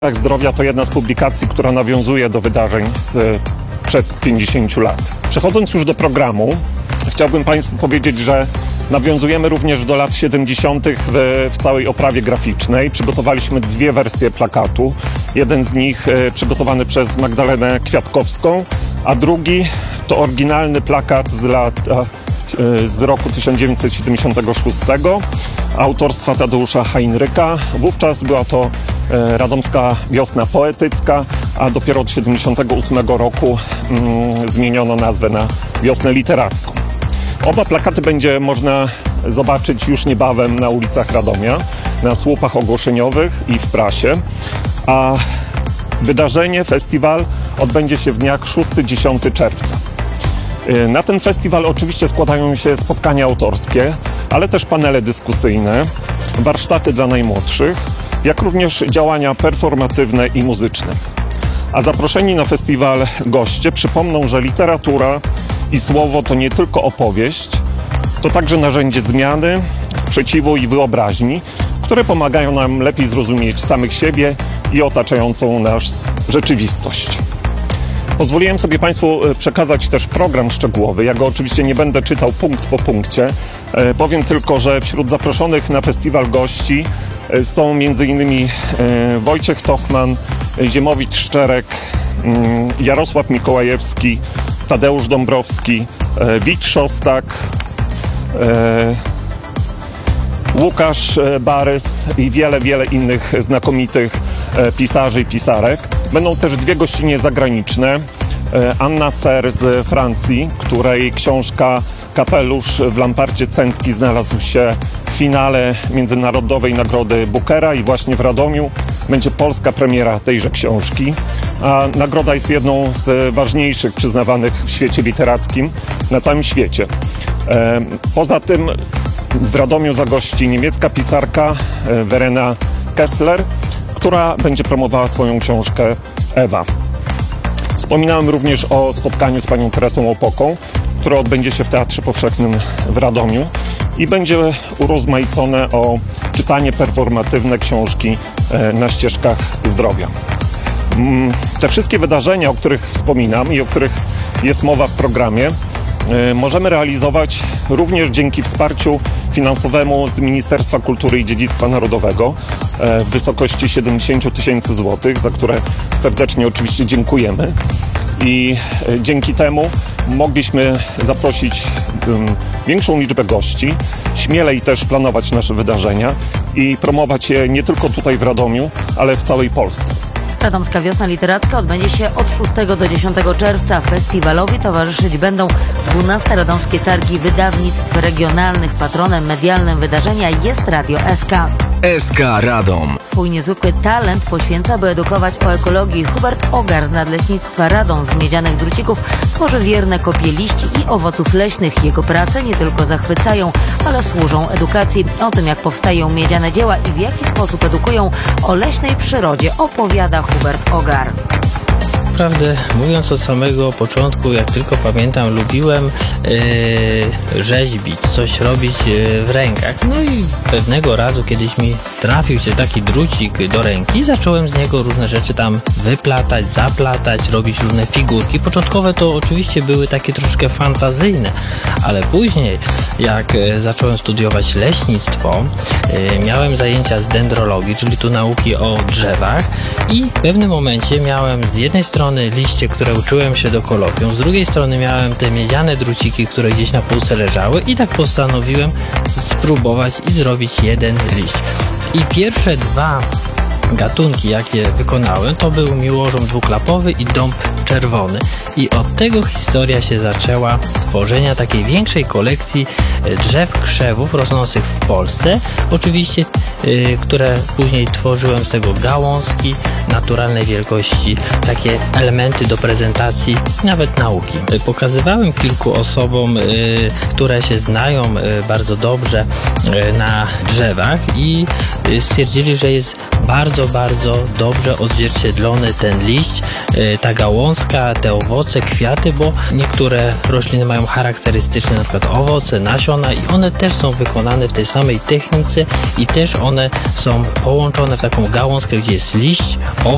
Tak Zdrowia to jedna z publikacji, która nawiązuje do wydarzeń sprzed 50 lat. Przechodząc już do programu, chciałbym Państwu powiedzieć, że nawiązujemy również do lat 70. w całej oprawie graficznej. Przygotowaliśmy dwie wersje plakatu. Jeden z nich przygotowany przez Magdalenę Kwiatkowską, a drugi to oryginalny plakat z roku 1976 autorstwa Tadeusza Heinryka. Wówczas była to Radomska Wiosna Poetycka, a dopiero od 1978 roku zmieniono nazwę na Wiosnę Literacką. Oba plakaty będzie można zobaczyć już niebawem na ulicach Radomia, na słupach ogłoszeniowych i w prasie, a wydarzenie, festiwal odbędzie się w dniach 6-10 czerwca. Na ten festiwal oczywiście składają się spotkania autorskie, ale też panele dyskusyjne, warsztaty dla najmłodszych, jak również działania performatywne i muzyczne. A zaproszeni na festiwal goście przypomną, że literatura i słowo to nie tylko opowieść, to także narzędzie zmiany, sprzeciwu i wyobraźni, które pomagają nam lepiej zrozumieć samych siebie i otaczającą nas rzeczywistość. Pozwoliłem sobie Państwu przekazać też program szczegółowy. Ja go oczywiście nie będę czytał punkt po punkcie. Powiem tylko, że wśród zaproszonych na festiwal gości są m.in. Wojciech Tochman, Ziemowit Szczerek, Jarosław Mikołajewski, Tadeusz Dąbrowski, Wit Szostak, Łukasz Barys i wiele innych znakomitych pisarzy i pisarek. Będą też dwie gościnie zagraniczne. Anna Ser z Francji, której książka Kapelusz w Lamparcie Cętki znalazł się w finale Międzynarodowej Nagrody Bookera i właśnie w Radomiu będzie polska premiera tejże książki. A nagroda jest jedną z ważniejszych przyznawanych w świecie literackim na całym świecie. Poza tym w Radomiu zagości niemiecka pisarka Verena Kessler, która będzie promowała swoją książkę Ewa. Wspominałem również o spotkaniu z panią Teresą Opoką, które odbędzie się w Teatrze Powszechnym w Radomiu i będzie urozmaicone o czytanie performatywne książki na ścieżkach zdrowia. Te wszystkie wydarzenia, o których wspominam i o których jest mowa w programie, możemy realizować również dzięki wsparciu finansowemu z Ministerstwa Kultury i Dziedzictwa Narodowego w wysokości 70 000 złotych, za które serdecznie oczywiście dziękujemy. I dzięki temu mogliśmy zaprosić większą liczbę gości, śmielej też planować nasze wydarzenia i promować je nie tylko tutaj w Radomiu, ale w całej Polsce. Radomska Wiosna Literacka odbędzie się od 6 do 10 czerwca. Festiwalowi towarzyszyć będą 12 Radomskie Targi Wydawnictw Regionalnych. Patronem medialnym wydarzenia jest Radio SK. SK Radom. Swój niezwykły talent poświęca, by edukować o ekologii. Hubert Ogar z Nadleśnictwa Radom z Miedzianych Drucików tworzy wierne kopie liści i owoców leśnych. Jego prace nie tylko zachwycają, ale służą edukacji. O tym, jak powstają miedziane dzieła i w jaki sposób edukują o leśnej przyrodzie, opowiada Hubert Ogar. Naprawdę, mówiąc od samego początku, jak tylko pamiętam, lubiłem rzeźbić, coś robić w rękach. No i pewnego razu kiedyś mi trafił się taki drucik do ręki i zacząłem z niego różne rzeczy tam wyplatać, zaplatać, robić różne figurki. Początkowe to oczywiście były takie troszeczkę fantazyjne, ale później jak zacząłem studiować leśnictwo, miałem zajęcia z dendrologii, czyli tu nauki o drzewach i w pewnym momencie miałem z jednej strony liście, które uczyłem się do kolokwium, z drugiej strony miałem te miedziane druciki, które gdzieś na półce leżały i tak postanowiłem spróbować i zrobić jeden liść. I pierwsze dwa gatunki, jakie wykonałem, to był miłożon dwuklapowy i dąb czerwony. I od tego historia się zaczęła tworzenia takiej większej kolekcji drzew krzewów rosnących w Polsce. Oczywiście, które później tworzyłem z tego gałązki naturalnej wielkości, takie elementy do prezentacji, nawet nauki. Pokazywałem kilku osobom, które się znają bardzo dobrze na drzewach i stwierdzili, że jest bardzo dobrze odzwierciedlony ten liść, ta gałązka, te owoce, kwiaty, bo niektóre rośliny mają charakterystyczne na przykład owoce, nasiona i one też są wykonane w tej samej technice i też one są połączone w taką gałązkę, gdzie jest liść, owoc